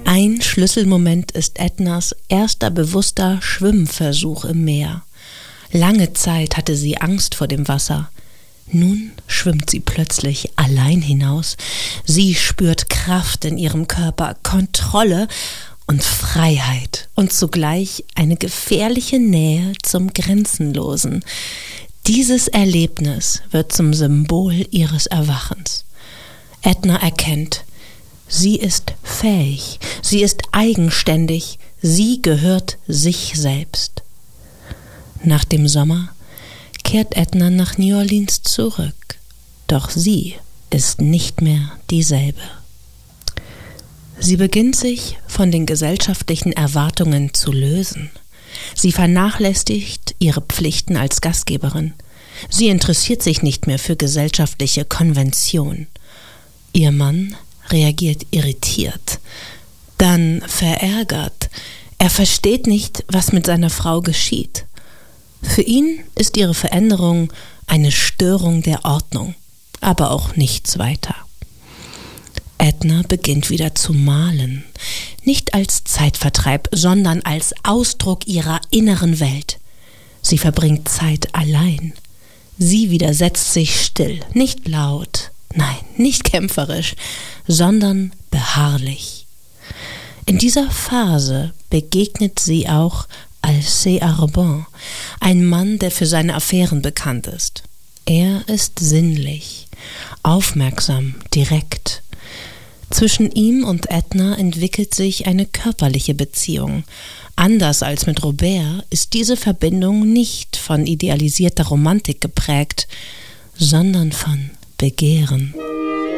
Ein Schlüsselmoment ist Ednas erster bewusster Schwimmversuch im Meer. Lange Zeit hatte sie Angst vor dem Wasser. Nun schwimmt sie plötzlich allein hinaus. Sie spürt Kraft in ihrem Körper, Kontrolle und Freiheit und zugleich eine gefährliche Nähe zum Grenzenlosen. Dieses Erlebnis wird zum Symbol ihres Erwachens. Edna erkennt, sie ist fähig, sie ist eigenständig, sie gehört sich selbst. Nach dem Sommer kehrt Edna nach New Orleans zurück, doch sie ist nicht mehr dieselbe. Sie beginnt sich von den gesellschaftlichen Erwartungen zu lösen. Sie vernachlässigt ihre Pflichten als Gastgeberin. Sie interessiert sich nicht mehr für gesellschaftliche Konvention. Ihr Mann reagiert irritiert, dann verärgert. Er versteht nicht, was mit seiner Frau geschieht. Für ihn ist ihre Veränderung eine Störung der Ordnung, aber auch nichts weiter. Edna beginnt wieder zu malen, nicht als Zeitvertreib, sondern als Ausdruck ihrer inneren Welt. Sie verbringt Zeit allein. Sie widersetzt sich still, nicht laut, nein, nicht kämpferisch, sondern beharrlich. In dieser Phase begegnet sie auch Alcée Arban, ein Mann, der für seine Affären bekannt ist. Er ist sinnlich, aufmerksam, direkt. Zwischen ihm und Edna entwickelt sich eine körperliche Beziehung. Anders als mit Robert ist diese Verbindung nicht von idealisierter Romantik geprägt, sondern von Begehren.